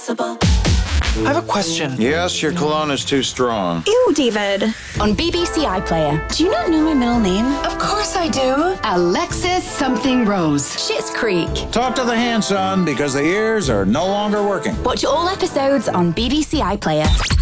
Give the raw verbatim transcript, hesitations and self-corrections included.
I have a question. Yes, your cologne is too strong. Ew, David. On B B C iPlayer. Do you not know my middle name? Of course I do. Alexis something Rose. Schitt's Creek. Talk to the hand, son, because the ears are no longer working. Watch all episodes on B B C iPlayer.